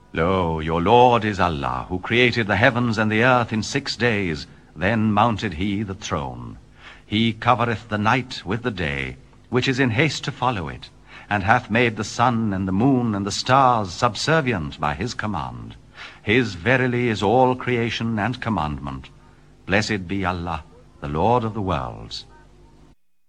Lo, your Lord is Allah, who created the heavens and the earth in 6 days. Then mounted he the throne. He covereth the night with the day, which is in haste to follow it, and hath made the sun and the moon and the stars subservient by his command. His verily is all creation and commandment. Blessed be Allah, the Lord of the worlds.